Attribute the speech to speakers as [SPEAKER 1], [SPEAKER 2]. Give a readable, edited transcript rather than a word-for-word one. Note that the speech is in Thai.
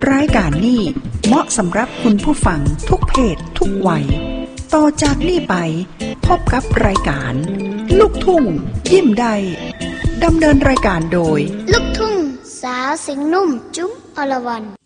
[SPEAKER 1] รายการนี้เหมาะสำหรับคุณผู้ฟังทุกเพศทุกวัยต่อจากนี้ไปพบกับรายการลูกทุ่งยิ้มได้ดำเนินรายการโดย
[SPEAKER 2] ลูกทุ่งสาวเสียงนุ่มจุ๊มอรวรรณ